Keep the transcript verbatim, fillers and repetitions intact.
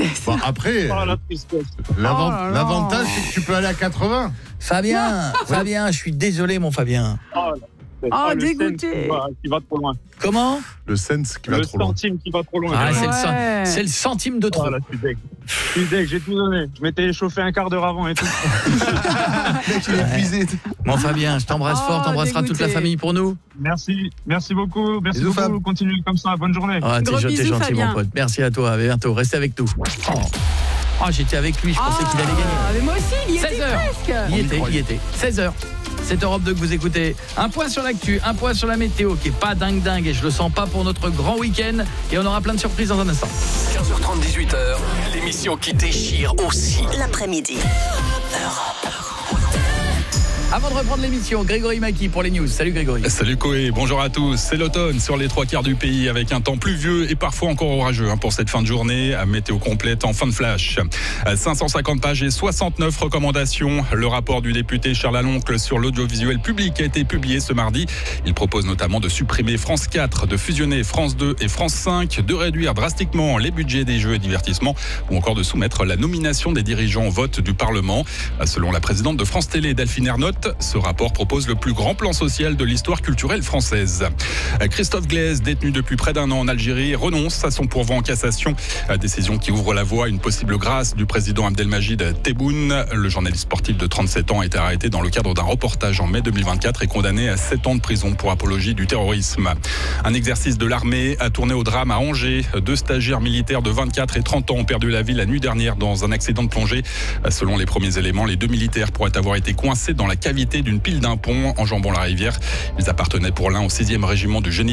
tristesse. Bon, après, Oh, la tristesse. l'avant- Oh là là. l'avantage, c'est que tu peux aller à quatre-vingts. Fabien, Fabien, je suis désolé, mon Fabien. Oh, la tristesse. Oh, Ah, le dégoûté. cent qui va, qui va trop loin. Comment? Le sens qui va Le trop loin. centime qui va trop loin. Ah, c'est, le Ouais. cent- c'est le centime de trop. Oh, là, je suis deg. Je suis deg, j'ai tout donné. Je m'étais échauffé un quart d'heure avant et tout. Le mec, il est épuisé. Mon Fabien, je t'embrasse Oh, fort, t'embrasseras toute la dégoûté. famille pour nous. Merci, merci beaucoup. Merci Bisous, beaucoup. Fab. Continuez comme ça. Bonne journée. Ah, t'es, Gros t'es bisous, gentil, Fabien. mon pote. Merci à toi, à bientôt. Restez avec nous. Oh. Ah, j'étais avec lui, je pensais qu'il allait gagner. Ah, mais moi aussi, il y était seize heures. presque. Il y était, il y était. seize heures. C'est Europe deux que vous écoutez. Un point sur l'actu, un point sur la météo qui est pas dingue dingue et je le sens pas pour notre grand week-end. Et on aura plein de surprises dans un instant. quinze heures trente, dix-huit heures, l'émission qui déchire aussi. L'après-midi. Avant de reprendre l'émission, Grégory Maki pour les news. Salut Grégory. Salut Koé, bonjour à tous. C'est l'automne sur les trois quarts du pays avec un temps pluvieux et parfois encore orageux hein, pour cette fin de journée. Météo complète en fin de flash. cinq cent cinquante pages et soixante-neuf recommandations. Le rapport du député Charles Aloncle sur l'audiovisuel public a été publié ce mardi. Il propose notamment de supprimer France quatre, de fusionner France deux et France cinq, de réduire drastiquement les budgets des jeux et divertissements ou encore de soumettre la nomination des dirigeants au vote du Parlement. Selon la présidente de France Télé, Delphine Ernotte, ce rapport propose le plus grand plan social de l'histoire culturelle française. Christophe Glaise, détenu depuis près d'un an en Algérie, renonce à son pourvoi en cassation. Décision qui ouvre la voie à une possible grâce du président Abdelmajid Tebboune. Le journaliste sportif de trente-sept ans a été arrêté dans le cadre d'un reportage en mai deux mille vingt-quatre et condamné à sept ans de prison pour apologie du terrorisme. Un exercice de l'armée a tourné au drame à Angers. Deux stagiaires militaires de vingt-quatre et trente ans ont perdu la vie la nuit dernière dans un accident de plongée. Selon les premiers éléments, les deux militaires pourraient avoir été coincés dans la cavité d'une pile d'un pont enjambant la rivière. Ils appartenaient pour l'un au sixième régiment du génie